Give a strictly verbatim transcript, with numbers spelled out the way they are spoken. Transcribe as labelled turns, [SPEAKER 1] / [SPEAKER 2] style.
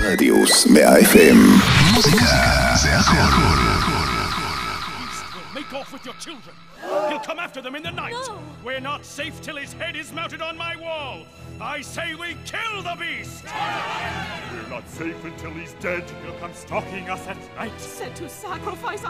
[SPEAKER 1] רדיוס מאה אף אם.
[SPEAKER 2] מוזיקה זה הכל.
[SPEAKER 3] Make off with your children. He'll come after them in the night.
[SPEAKER 4] No.
[SPEAKER 3] We're not safe till his head is mounted on my wall. I say we kill the beast. We're not safe until he's dead. He'll come stalking us at night.
[SPEAKER 4] Said to sacrifice